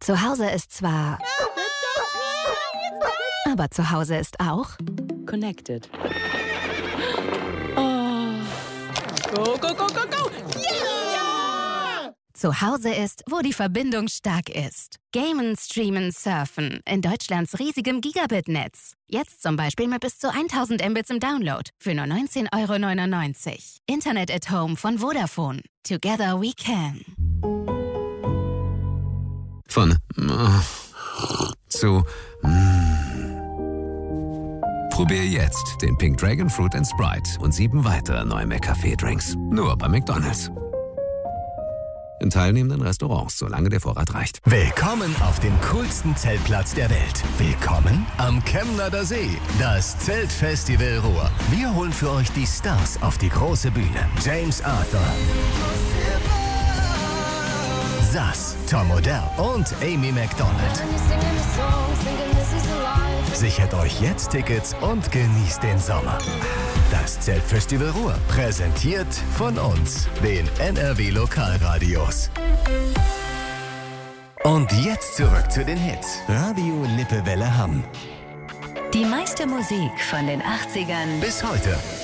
Zu Hause ist zwar... Aber zu Hause ist auch... Connected. Go, go, go, go, go! Yeah! Zu Hause ist, wo die Verbindung stark ist. Gamen, streamen, surfen. In Deutschlands riesigem Gigabit-Netz. Jetzt zum Beispiel mit bis zu 1000 Mbits im Download. Für nur 19,99 €. Internet at Home von Vodafone. Together we can. Von zu Probier jetzt den Pink Dragon Fruit & Sprite und 7 weitere neue McCafé-Drinks. Nur bei McDonald's. In teilnehmenden Restaurants, solange der Vorrat reicht. Willkommen auf dem coolsten Zeltplatz der Welt. Willkommen am Chemnader See. Das Zeltfestival Ruhr. Wir holen für euch die Stars auf die große Bühne. James Arthur, Sass, Tom Odell und Amy McDonald. Sichert euch jetzt Tickets und genießt den Sommer. Das Zeltfestival Ruhr, präsentiert von uns, den NRW Lokalradios. Und jetzt zurück zu den Hits. Radio Lippewelle Hamm. Die meiste Musik von den 80ern Bis heute.